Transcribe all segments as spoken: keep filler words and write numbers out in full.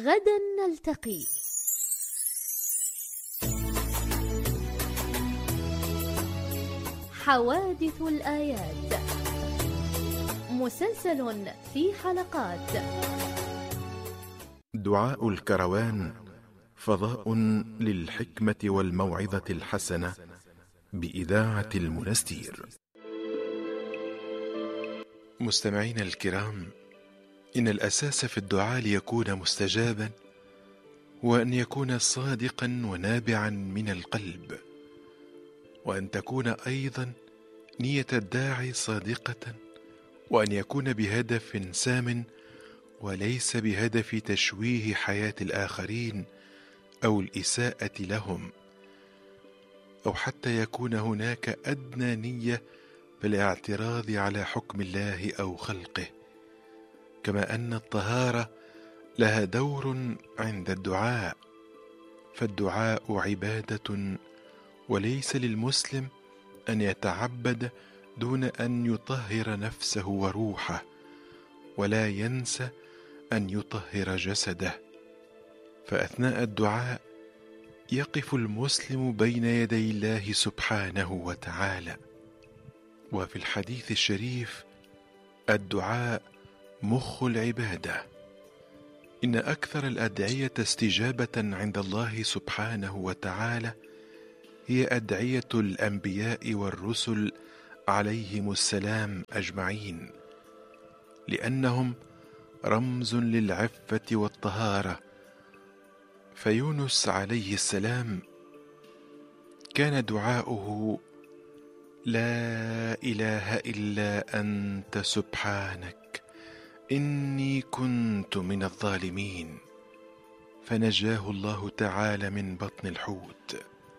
غدا نلتقي. حوادث الآيات، مسلسل في حلقات. دعاء الكروان، فضاء للحكمة والموعظة الحسنة، بإذاعة المنستير. مستمعينا الكرام، إن الأساس في الدعاء ليكون مستجابا وأن يكون صادقا ونابعا من القلب، وأن تكون أيضا نية الداعي صادقة، وأن يكون بهدف سام وليس بهدف تشويه حياة الآخرين أو الإساءة لهم، أو حتى يكون هناك أدنى نية بالاعتراض على حكم الله أو خلقه. كما أن الطهارة لها دور عند الدعاء، فالدعاء عبادة، وليس للمسلم أن يتعبد دون أن يطهر نفسه وروحه، ولا ينسى أن يطهر جسده. فأثناء الدعاء يقف المسلم بين يدي الله سبحانه وتعالى. وفي الحديث الشريف: الدعاء مخ العبادة. إن أكثر الأدعية استجابة عند الله سبحانه وتعالى هي أدعية الأنبياء والرسل عليهم السلام أجمعين، لأنهم رمز للعفة والطهارة. فيونس عليه السلام كان دعاؤه: لا إله إلا أنت سبحانك إني كنت من الظالمين، فنجاه الله تعالى من بطن الحوت.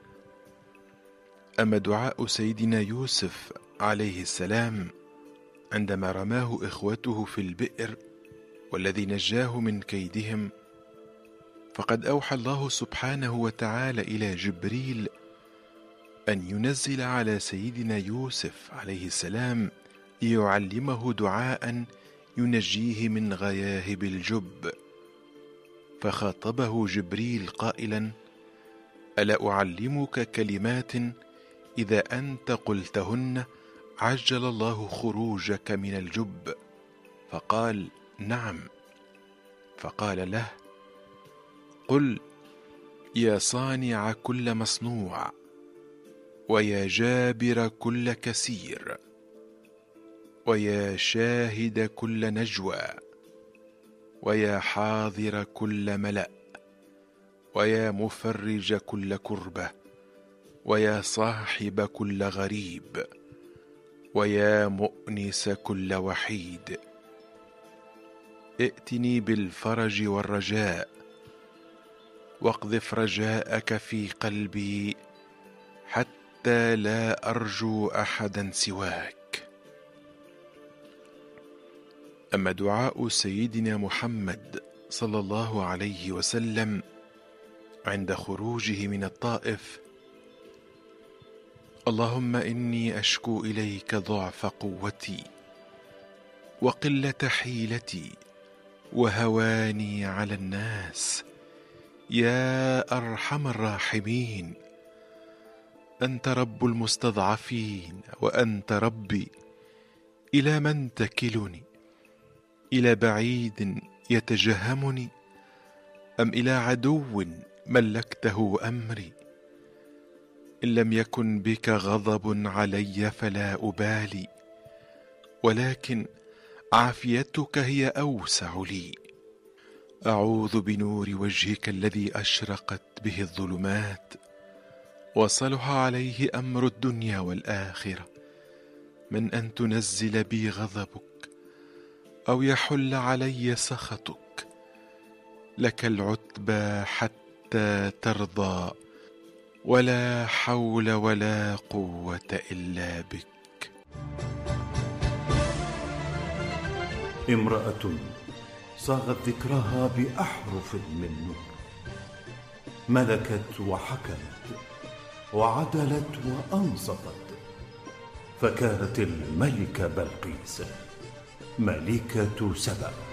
أما دعاء سيدنا يوسف عليه السلام عندما رماه إخوته في البئر والذي نجاه من كيدهم، فقد أوحى الله سبحانه وتعالى إلى جبريل أن ينزل على سيدنا يوسف عليه السلام ليعلمه دعاء ينجيه من غياهب الجب. فخاطبه جبريل قائلا: ألا أعلمك كلمات إذا أنت قلتهن عجل الله خروجك من الجب؟ فقال: نعم. فقال له: قل: يا صانع كل مصنوع، ويا جابر كل كسير، ويا شاهد كل نجوى، ويا حاضر كل ملأ، ويا مفرج كل كربة، ويا صاحب كل غريب، ويا مؤنس كل وحيد، ائتني بالفرج والرجاء، واقذف رجاءك في قلبي حتى لا أرجو أحدا سواك. أما دعاء سيدنا محمد صلى الله عليه وسلم عند خروجه من الطائف: اللهم إني أشكو إليك ضعف قوتي وقلة حيلتي وهواني على الناس، يا أرحم الراحمين. أنت رب المستضعفين وأنت ربي، إلى من تكلني؟ إلى بعيد يتجهمني، أم إلى عدو ملكته أمري؟ إن لم يكن بك غضب علي فلا أبالي، ولكن عافيتك هي أوسع لي. أعوذ بنور وجهك الذي أشرقت به الظلمات وصلح عليه أمر الدنيا والآخرة، من أن تنزل بي غضبك أو يحل علي سخطك. لك العتبى حتى ترضى، ولا حول ولا قوة إلا بك. امرأة صاغت ذكرها بأحرف من نور، ملكت وحكمت وعدلت وأنصفت، فكانت الملكة بلقيس ملكة سبأ.